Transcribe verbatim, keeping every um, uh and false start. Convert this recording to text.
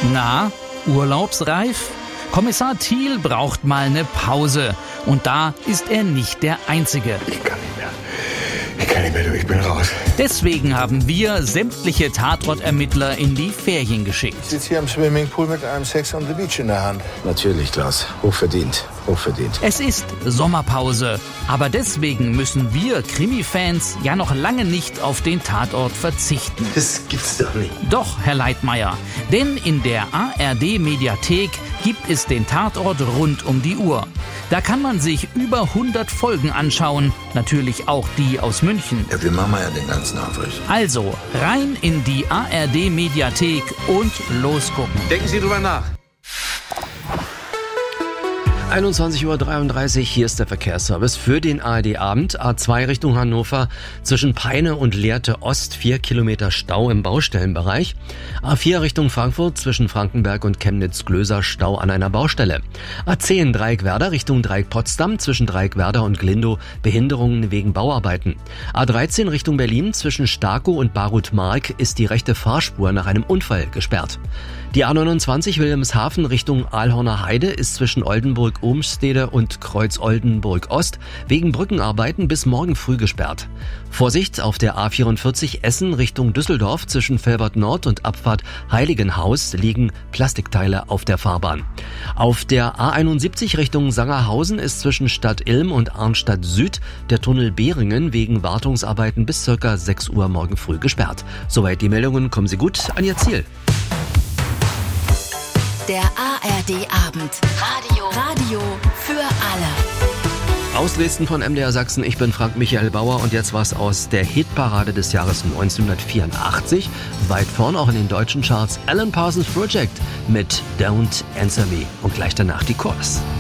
Na, urlaubsreif? Kommissar Thiel braucht mal eine Pause. Und da ist er nicht der Einzige. Ich kann nicht mehr. Ich kann nicht mehr, du, ich bin raus. Deswegen haben wir sämtliche Tatortermittler in die Ferien geschickt. Ich sitze hier am Swimmingpool mit einem Sex on the Beach in der Hand. Natürlich, Klaus. Hochverdient. Hochverdient. Es ist Sommerpause. Aber deswegen müssen wir Krimi-Fans ja noch lange nicht auf den Tatort verzichten. Das gibt's doch nicht. Doch, Herr Leitmeier. Denn in der A R D-Mediathek gibt es den Tatort rund um die Uhr. Da kann man sich über hundert Folgen anschauen. Natürlich auch die aus München. Ja, wir machen ja den ganzen Aufriss. Also rein in die A R D-Mediathek und losgucken. Denken Sie drüber nach. einundzwanzig Uhr dreiunddreißig, hier ist der Verkehrsservice für den A R D-Abend. A zwei Richtung Hannover, zwischen Peine und Lehrte Ost, vier Kilometer Stau im Baustellenbereich. A vier Richtung Frankfurt, zwischen Frankenberg und Chemnitz-Glöser, Stau an einer Baustelle. A zehn Dreieckwerder Richtung Dreieck Potsdam, zwischen Dreieckwerder und Glindow, Behinderungen wegen Bauarbeiten. A dreizehn Richtung Berlin, zwischen Starkow und Barut-Mark ist die rechte Fahrspur nach einem Unfall gesperrt. Die A neunundzwanzig Wilhelmshaven Richtung Aalhorner Heide ist zwischen Oldenburg-Ohmstede und Kreuz-Oldenburg-Ost wegen Brückenarbeiten bis morgen früh gesperrt. Vorsicht auf der A vierundvierzig Essen Richtung Düsseldorf, zwischen Velbert Nord und Abfahrt Heiligenhaus liegen Plastikteile auf der Fahrbahn. Auf der A einundsiebzig Richtung Sangerhausen ist zwischen Stadt Ilm und Arnstadt Süd der Tunnel Behringen wegen Wartungsarbeiten bis circa sechs Uhr morgen früh gesperrt. Soweit die Meldungen, kommen Sie gut an Ihr Ziel. Der A R D-Abend. Radio. Radio für alle. Auslesen von M D R Sachsen, ich bin Frank Michael Bauer und jetzt was aus der Hitparade des Jahres neunzehnhundertvierundachtzig. Weit vorn auch in den deutschen Charts Alan Parsons Project mit Don't Answer Me und gleich danach die Chorus.